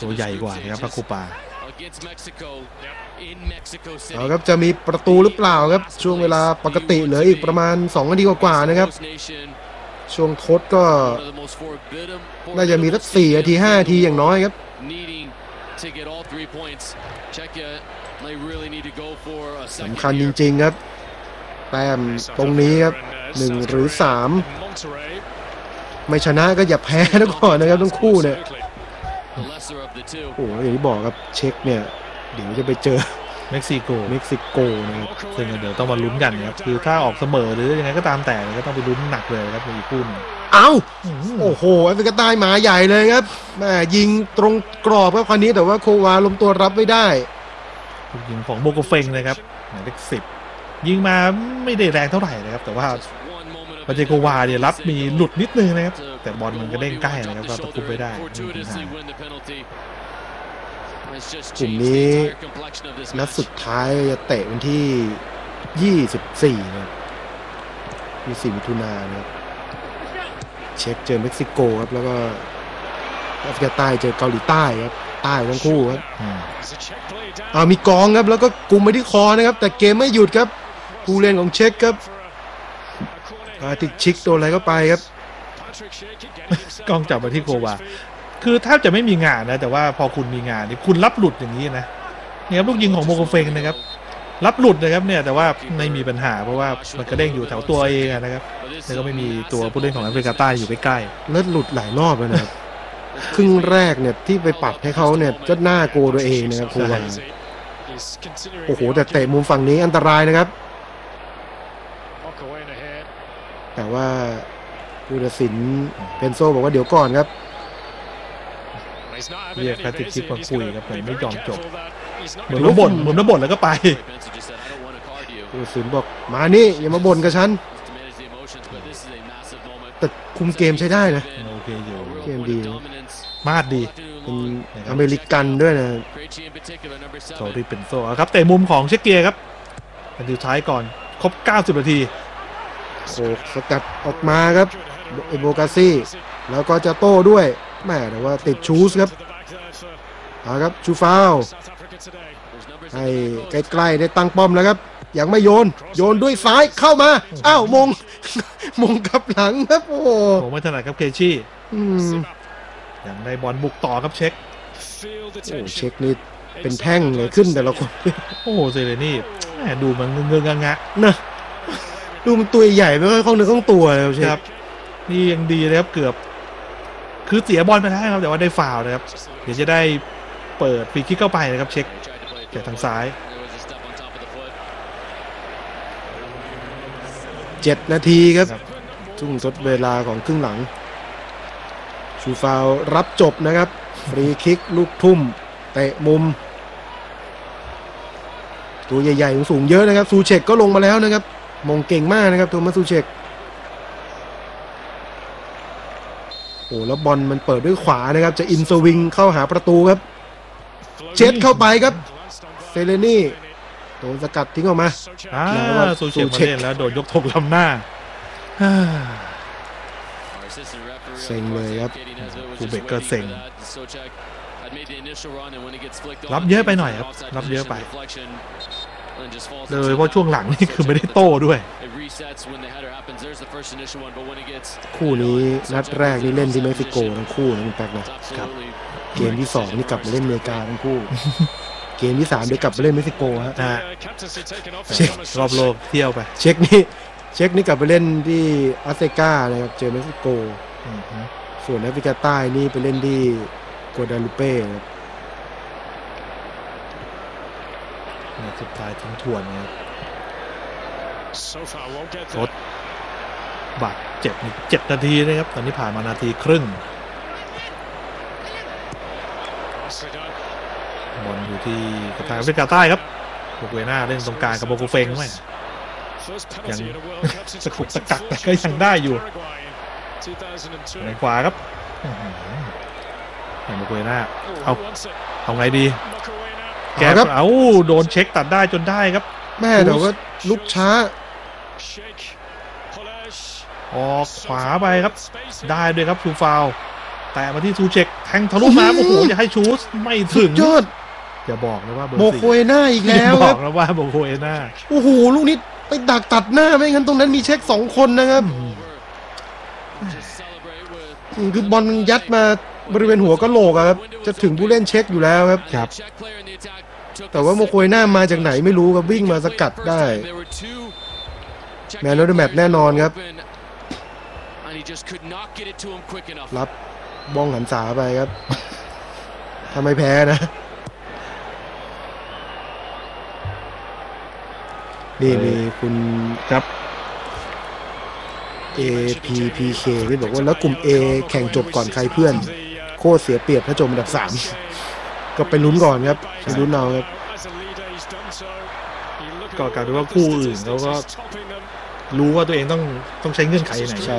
ตัวใหญ่กว่านะครับพาคูปาเอาครับจะมีประตูหรือเปล่าครับช่วงเวลาปกติเหลืออีกประมาณ2 นาทีกว่าๆนะครับช่วงทดก็น่าจะมีสัก4 นาที 5 นาทีอย่างน้อยครับสำคัญจริงๆครับแต้มตรงนี้ครับ1 หรือ 3ไม่ชนะก็อย่าแพ้นะก่อนนะครับทั้งคู่เนี่ยโอ้โหอย่างที่บอกครับเช็คเนี่ยเดี๋ยวจะไปเจอเม็กซิโกนะครับซึ่งเดี๋ยวต้องมาลุ้นกันนะครับคือถ้าออกเสมอหรือยังไงก็ตามแต่ก็ต้องไปลุ้นหนักเลยครับในอีกคู่นึงโอ้โหแอฟริกาใต้หมาใหญ่เลยครับแม่ยิงตรงกรอบครับคราวนี้แต่ว่าโควาล้มตัวรับไม่ได้ยิงของโบโกเฟงนะครับหมายเลข10ยิงมาไม่ได้แรงเท่าไหร่นะครับแต่ว่าปาเจโกวาเนี่ยรับมีหลุดนิดนึงนะครับแต่บอลมันก็เด้งใกล้นะครับก็ตะคุบไม่ได้กลุ่มนี้นัดสุดท้ายจะเตะวันที่24นะครับ24 มิถุนายนครับเช็คเจอเม็กซิโกครับแล้วก็แอฟริกาใต้เจอเกาหลีใต้ครับใต้ทั้งคู่ครับมีกองครับแล้วก็กุมไปที่คอนะครับแต่เกมไม่หยุดครับผู้เล่นของเช็คครับติดชิกโดนอะไรก็ไปครับกองจับมาที่โควาคือแทบจะไม่มีงานนะแต่ว่าพอคุณมีงานนี่คุณรับหลุดอย่างนี้นะเนี่ยครับลูกยิงของโมโกเฟงนะครับรับหลุดนะครับเนี่ยแต่ว่าไม่มีปัญหาเพราะว่ามันกระเด้งอยู่แถวตัวเองนะครับแล้วก็ไม่มีตัวผู้เล่นของแอฟริกาใต้อยู่ใกล้ๆแล้วหลุดหลายรอบแล้วนะครับครึ่งแรกเนี่ยที่ไปปัดให้เขาเนี่ยก็น่าโกลัวตัวเองนะครับคุณวันโอ้โหแต่เตะมุมฝั่งนี้อันตรายนะครับแต่ว่าผู้ตัดสินเพนโซบอกว่าเดี๋ยวก่อนครับเรียกแพทริกชิปมาคุยครับแต่ไม่ยอมจบเหมือนระบ่นแล้วก็ไปผู้ตัดสินบอกมานี่อย่ามาบ่นกับฉันแต่คุมเกมใช้ได้นะโอเคอยู่เกมดีมาดดีเป็นอเมริกันด้วยนะโซริเป็นโซครับเตะมุมของเช็กเกียครับอันสุดท้ายก่อนครบ90 นาทีโอ้สกัดออกมาครับเอโบกาซี่แล้วก็จะโต้ด้วยแม่แต่ว่าติดชูสครับครับชูฟาวให้ใกล้ๆได้ตั้งป้อมแล้วครับยังไม่โยนด้วยซ้ายเข้ามาอ้าวมงกับหลังครับโอ้โหไม่ถนัดครับเคชี่ยังได้บอลบุกต่อครับเช็คเช็คนี่เป็นแท่งเลยขึ้นแต่ละคนโอ้โหเซเลนี่ดูมันเงื้องะนะดูมันตัวใหญ่ไม่ค่อยคล่องเนื้อคล่องตัวเลยครับนี่ยังดีเลยครับเกือบคือเสียบอลไปแล้วครับแต่ว่าได้ฟาวล์นะครับเดี๋ยวจะได้เปิดฟรีคิกเข้าไปนะครับเช็คจากทางซ้าย 7 นาทีครับช่วงทดเวลาของครึ่งหลังชูฟาวรับจบนะครับฟรีคิกลูกทุ่มเตะมุมตัวใหญ่ๆสูงเยอะนะครับซูเชกก็ลงมาแล้วนะครับมงเก่งมากนะครับโทมัสซูเชกโอ้แล้วบอลมันเปิดด้วยขวานะครับจะอินสวิงเข้าหาประตูครับเช็ดเข้าไปครับเซเลนี่โดนสกัดทิ้งออกมาซูเชกแล้วโดนยกธงล้ำหน้าเซ็งเลยครับคูเบกก็เซ็งรับเยอะไปหน่อยครับรับเยอะไปเลยเพราะช่วงหลังนี่คือไม่ได้โต้ด้วยคู่นี้นัดแรกนี่เล่นที่เม็กซิโกทั้งคู่นะคุณแป๊กนะครับเกมที่2นี่กลับมาเล่นอเมริกาทั้งคู่เกมที่3เดี๋ยวกลับมาเล่นเม็กซิโกฮะเช็ครอบโลกเที่ยวไปเช็คนี่กลับไปเล่นที่อาเซกานะครับเจอเม็กซิโกส่วนแอฟริกาใต้นี่ไปเล่นที่กัวดาลูเป้ครับสุดท้ายทิ้งทวนนะครับรถบาดเจ็บนี่7 นาทีนะครับตอนนี้ผ่านมานาทีครึ่งบอลอยู่ที่กระทางแอฟริกาใต้ครับโบเกน่าเล่นตรงกลางกับโบโกเฟงไหมยังสกุกสกัดแต่ก็ยังได้อยู่ในขวาครับโบเกน่าเอาไงดีแกครับโดนเช็คตัดได้จนได้ครับแม่แต่ว่าลุกช้าออกขวาไปครับได้ด้วยครับทูฟาวแต่มาที่ซูเชกแทงทะลุมาโอ้โหอย่าให้ชูสไม่ถึงยอดอย่าบอกนะว่าเบอร์โมสี่โคเอน่าอีกแล้วบคอรับกนะว่าโมโคเอน่าโอ้โหลูกนี้ไปดักตัดหน้าไม่งั้นตรงนั้นมีเช็ค2 คนนะครับคือบอลมันยัดมาบริเวณหัวกะโหลกอะครับจะถึงผู้เล่นเช็คอยู่แล้วครับครับแต่ว่าโมโคเอน่ามาจากไหนไม่รู้ครับวิ่งมาสกัดได้แมนโนเดอร์แมตช์แน่นอนครับรับบ้องหันษาไปครับทำไมแพ้นะนี่มีคุณครับ APPK ที่บอกว่าแล้วกลุ่ม A แข่งจบก่อนใครเพื่อนโคตรเสียเปรียบถ้าจบอันดับ3ก็ไปลุ้นก่อนครับไปลุ้นเอาครับก็กลายเป็นว่าคู่อื่นเขาก็รู้ว่าตัวเองต้องใช้เงื่อนไขไหนใช่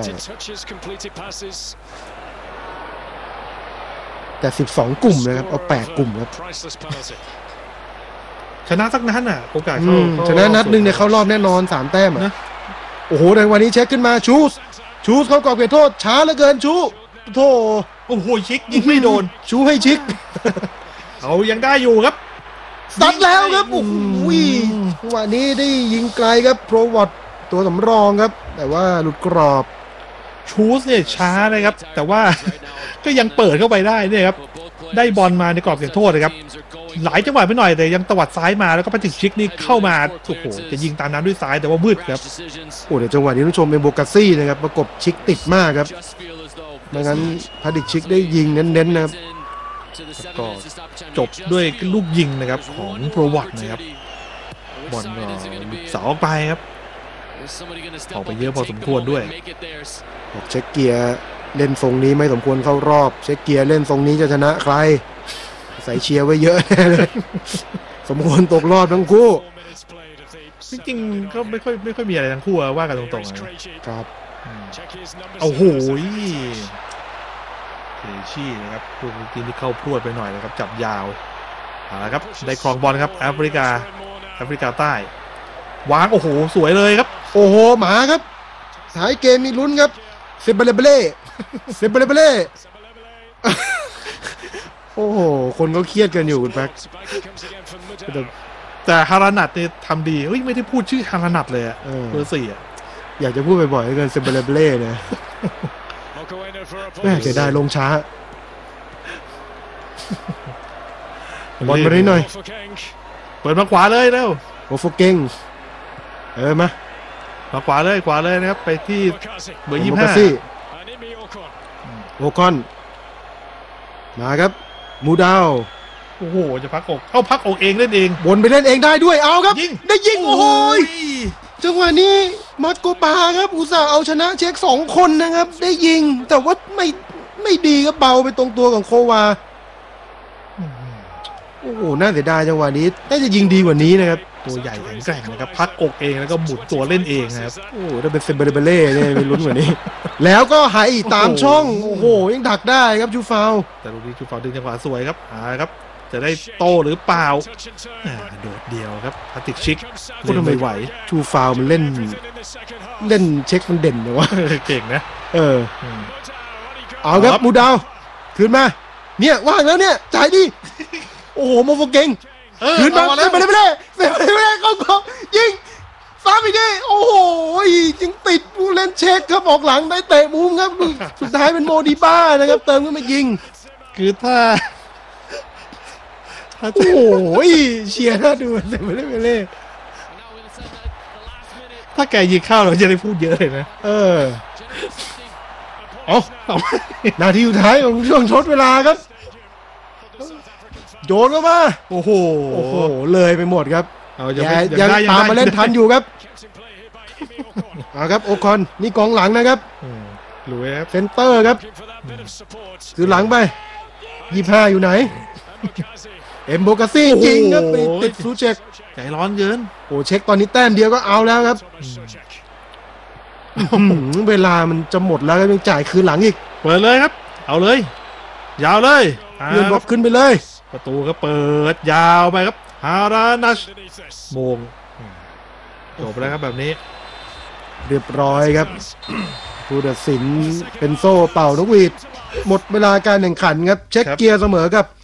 แต่12 กลุ่มนะครับเอา8 กลุ่มครับชนะสักนัดน่ะโอกาสชนะนัดหนึ่งเนี่ยเข้ารอบแน่นอน3 แต้มนะโอ้โหในวันนี้เช็คขึ้นมาชูสเข้ากรอบเขตโทษช้าเหลือเกินชูโธ่โอ้โหชิกยิงไม่โดนชูให้ชิกเอายังได้อยู่ครับซัดแล้วครับโอ้โหจังหวะนี้ได้ยิงไกลครับโปรวอตตัวสำรองครับ แต่ว่าหลุดกรอบชูสเนี่ยช้านะครับ แต่ว่า ก็ยังเปิดเข้าไปได้เนี่ยครับได้บอลมาในกรอบเขตโทษนะครับหลายจังหวะไปหน่อยแต่ยังตวัดซ้ายมาแล้วก็ไปถึงชิกนี่เข้ามาโอ้โหจะยิงตามน้ำด้วยซ้ายแต่ว่ามืดครับโอ้เดี๋ยวจังหวะนี้ต้องชมเป็นโบกัสซี่นะครับประกบชิกติดมากครับไม่งั้นพาดิกชิกได้ยิงเน้นๆนะครับก็จบด้วยลูกยิงนะครับของโปรวัตนะครับบอลก็เสาออกไปครับออกไปเยอะพอสมควรด้วยบอกเช็คเกียร์เล่นทรงนี้ไม่สมควรเข้ารอบเช็คเกียร์เล่นทรงนี้จะชนะใครใส่เชียร์ไว้เยอะแน่เลยสมควรตกรอบทั้งคู่จริงๆก็ไม่ค่อยมีอะไรทั้งคู่ว่ากันตรงๆนะครับ โอ้โหเทชี่นะครับลูกทีที่เข้าพรวดไปหน่อยนะครับจับยาวเอาละครับได้ครองบอลครับแอฟริกาใต้วางโอ้โหสวยเลยครับโอ้โหหมาครับท้ายเกมมีลุ้นครับเซเบเลเบเล่โอ้โหคนก็เครียดกันอยู่คุณแป๊กแต่ฮารานัทเนี่ยทำดีเฮ้ยไม่ได้พูดชื่อฮารานัทเลยอะเบอร์4อะอยากจะพูดบ่อยๆเกินเซเบเลเบเล่เนี่ยแม่เสียดายลงช้าบอลมาได้หน่อยเปิดมาขวาเลยเร็วโอโฟเก่งมาขวาเลยนะครับไปที่เบอร์25 โอคอนมาครับมูดาวโอ้โหจะพักอกเข้าพักอกเองเล่นเองวนไปเล่นเองได้ด้วยเอาครับ ได้ยิงโอ้โหจังหวะนี้มัดโกปาครับอุตส่าห์เอาชนะเช็ค2 คนนะครับได้ยิงแต่ว่าไม่ดีครับเบาไปตรงตัวของโควาโอ้โหน่าเสียดายจังหวะนี้น่าจะยิงดีกว่านี้นะครับตัวใหญ่แข็งแกร่งนะครับพักอกเองแล้วก็หมุนตัวเล่นเองนะครับโอ้ถ้าเป็นเซมเบเเล่เนี่ยมีลุ้นกว่านี้แล้วก็หายตามช่องโอ้โหยังดักได้ครับจูฟาวแต่ลูกนี้จูฟาวดึงจังหวะสวยครับครับจะได้โตหรือเปล่าโดดเดียวครับพาติกชิกคุณทำไมไหวจูฟาวมันเล่นเช็คมันเด่นเลยวะเก่งนะเอาครับมูดาวคืนมาเนี่ยว่างแล้วเนี่ยจ่ายดิโอ้โหโมโฟเก่งคืนมาเซมเบเล่เข้ากรอบยิงซ้ำอีกทีโอ้โหยังติดผู้เล่นเช็คครับออกหลังได้เตะมุมครับสุดท้ายเป็นโมดิบ้านะครับเติมขึ้นมายิงคือถ้าโอ้โหเชียร์น่าดูเซมเบเล่ถ้าแกยิงเข้าเราจะได้พูดเยอะเลยนะนาทีสุดท้ายของช่วงทดเวลาครับโยนเข้ามาโอ้โหเลยไปหมดครับยังตามมาเล่นทันอยู่ครับครับโอคอนนี่กองหลังนะครับลุยครับเซนเตอร์ครับคือหลังไป25อยู่ไหนเอ็มโบกาซี่ยิงครับไปติดซูเช็คใจร้อนเกินโอ้เช็คตอนนี้แต้มเดียวก็เอาแล้วครับเวลามันจะหมดแล้วก็ยังจ่ายคืนหลังอีกเปิดเลยครับเอาเลยยาวเลยเพื่อนบอกขึ้นไปเลยประตูก็เปิดยาวไปครับฮารานัชโมงจบแล้วครับแบบนี้เรียบร้อยครับผู้ตัดสินเป็นโซ่เป่านกหวีดหมดเวลาการแข่งขันครับเช็คเกียร์เสมอกับ